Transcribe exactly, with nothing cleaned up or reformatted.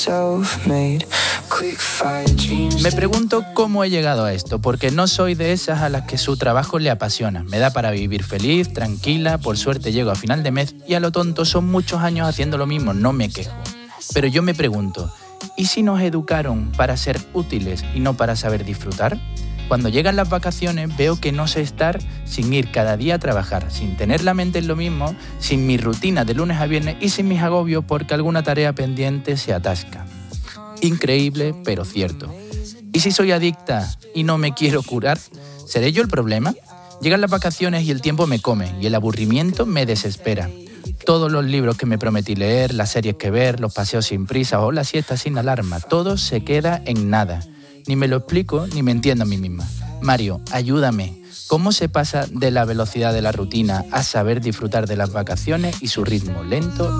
Me pregunto cómo he llegado a esto, porque no soy de esas a las que su trabajo le apasiona. Me da para vivir feliz, tranquila, por suerte llego a final de mes y a lo tonto son muchos años haciendo lo mismo, no me quejo. Pero yo me pregunto, ¿y si nos educaron para ser útiles y no para saber disfrutar? Cuando llegan las vacaciones veo que no sé estar sin ir cada día a trabajar, sin tener la mente en lo mismo, sin mi rutina de lunes a viernes y sin mis agobios porque alguna tarea pendiente se atasca. Increíble, pero cierto. ¿Y si soy adicta y no me quiero curar? ¿Seré yo el problema? Llegan las vacaciones y el tiempo me come y el aburrimiento me desespera. Todos los libros que me prometí leer, las series que ver, los paseos sin prisa o la siesta sin alarma, todo se queda en nada. Ni me lo explico ni me entiendo a mí misma. Mario, ayúdame. ¿Cómo se pasa de la velocidad de la rutina a saber disfrutar de las vacaciones y su ritmo lento,